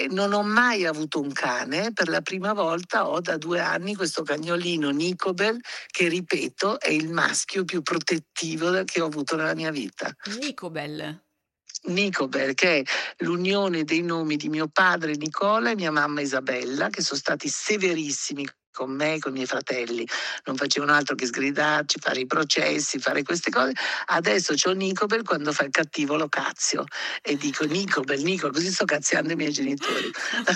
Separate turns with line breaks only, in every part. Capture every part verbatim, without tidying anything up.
e non ho mai avuto un cane. Per la prima volta ho da due anni questo cagnolino Nicobel, che ripeto è il maschio più protettivo che ho avuto nella mia vita.
Nicobel.
Nicobel, che è l'unione dei nomi di mio padre Nicola e mia mamma Isabella, che sono stati severissimi con me e con i miei fratelli, non facevano altro che sgridarci, fare i processi, fare queste cose. Adesso c'ho Nicobel quando fa il cattivo lo cazzio e dico Nicobel, Nicobel, così sto cazziando i miei genitori.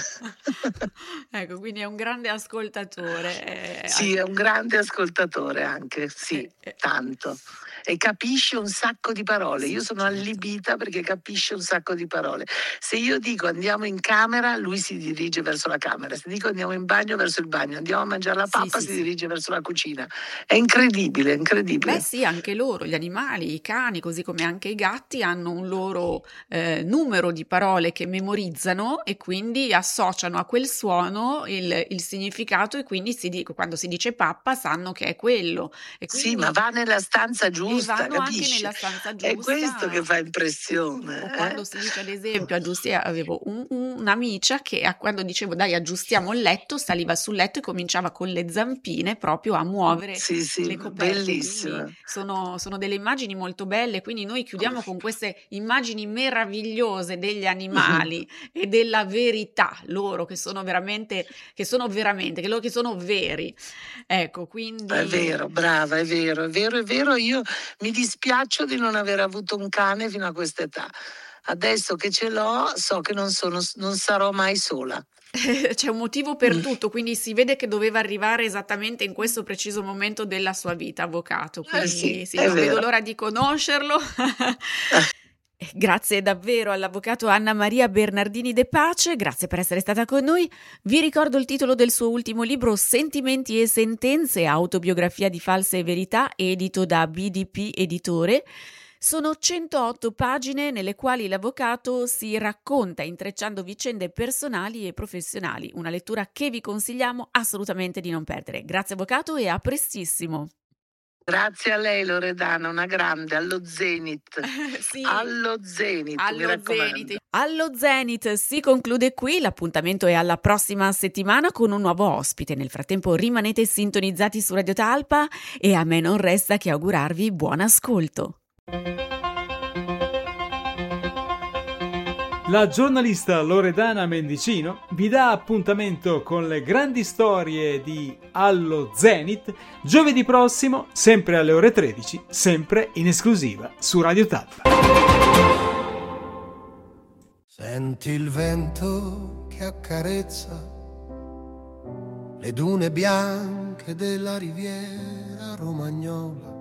Ecco, quindi è un grande ascoltatore. Eh,
Sì, è un grande ascoltatore anche, sì,
eh, eh.
tanto. E capisce un sacco di parole.
Sì,
Io sono
certo.
allibita perché capisce un sacco di parole. Se io dico andiamo in camera, lui si dirige verso la camera. Se dico andiamo in bagno, verso il bagno. Andiamo a mangiare la
Sì,
pappa,
sì,
si
sì.
dirige verso la cucina. È incredibile, è incredibile.
Beh sì, anche loro, gli animali, i cani, così come anche i gatti, hanno un loro eh, numero di parole che memorizzano e quindi associano a quel suono il, il significato, e quindi si dico, quando si dice pappa sanno che è quello. E
Sì,
quindi,
ma va nella stanza
e
giusta,
vanno anche
capisci?
nella stanza
È questo che
giusta.
fa impressione.
O
Eh?
quando si dice, ad esempio, aggiusti- avevo un- un- un'amicia che a- quando dicevo dai aggiustiamo il letto, saliva sul letto e cominciava con le zampine proprio a muovere
Sì, sì,
le coperte. Quindi
bellissima.
sono, sono delle immagini molto belle, quindi noi chiudiamo con queste immagini meravigliose degli animali e della verità, loro che sono veramente, che sono veramente, che loro che sono veri. Ecco,
È
quindi
vero, brava, è vero, è vero, è vero. Io mi dispiaccio di non aver avuto un cane fino a questa età. Adesso che ce l'ho, so che non, sono, non sarò mai sola.
c'è un motivo per tutto, quindi si vede che doveva arrivare esattamente in questo preciso momento della sua vita, avvocato.
Eh sì,
Quindi sì,
è
non vedo
vero.
l'ora di conoscerlo. Eh, Grazie davvero all'avvocato Anna Maria Bernardini De Pace, grazie per essere stata con noi. Vi ricordo il titolo del suo ultimo libro, Sentimenti e sentenze, autobiografia di false verità, edito da B D P Editore. Sono centootto pagine nelle quali l'avvocato si racconta intrecciando vicende personali e professionali, una lettura che vi consigliamo assolutamente di non perdere. Grazie avvocato e a prestissimo.
Grazie a lei Loredana, una grande, allo Zenith.
Sì.
Allo Zenith, mi
Allo
raccomando.
Zenith. Allo Zenith si conclude qui, l'appuntamento è alla prossima settimana con un nuovo ospite. Nel frattempo rimanete sintonizzati su Radio Talpa e a me non resta che augurarvi buon ascolto.
La giornalista Loredana Mendicino vi dà appuntamento con le grandi storie di Allo Zenith giovedì prossimo, sempre alle ore tredici, sempre in esclusiva su Radio Talpa.
Senti il vento che accarezza le dune bianche della riviera romagnola,